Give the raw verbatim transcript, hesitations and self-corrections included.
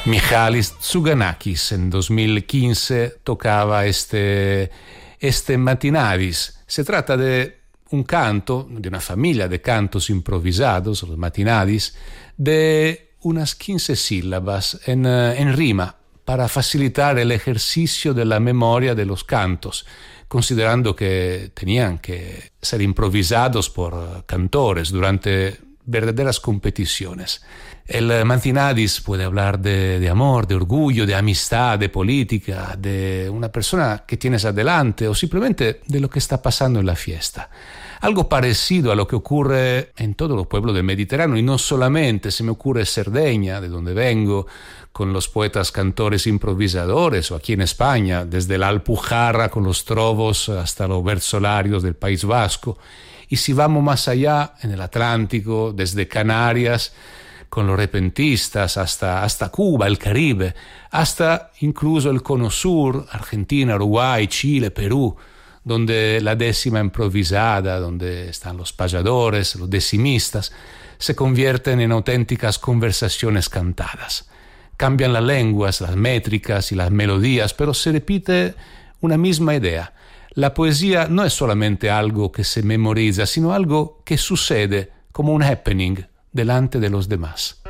Michalis Tsouganakis en dos mil quince tocaba este, este Matinadis. Se trata de un canto, de una familia de cantos improvisados, los Matinadis, de unas quince sílabas en, en rima para facilitar el ejercicio de la memoria de los cantos, considerando que tenían que ser improvisados por cantores durante verdaderas competiciones. El Matinadis puede hablar de, de amor, de orgullo, de amistad, de política, de una persona que tienes adelante o simplemente de lo que está pasando en la fiesta. Algo parecido a lo que ocurre en todos los pueblos del Mediterráneo, y no solamente, se me ocurre Cerdeña, de donde vengo, con los poetas cantores improvisadores, o aquí en España, desde la Alpujarra con los trovos hasta los versolarios del País Vasco. Y si vamos más allá, en el Atlántico, desde Canarias, con los repentistas, hasta, hasta Cuba, el Caribe, hasta incluso el Cono Sur, Argentina, Uruguay, Chile, Perú, donde la décima improvisada, donde están los payadores, los decimistas, se convierten en auténticas conversaciones cantadas. Cambian las lenguas, las métricas y las melodías, pero se repite una misma idea. La poesía no es solamente algo que se memoriza, sino algo que sucede como un happening delante de los demás.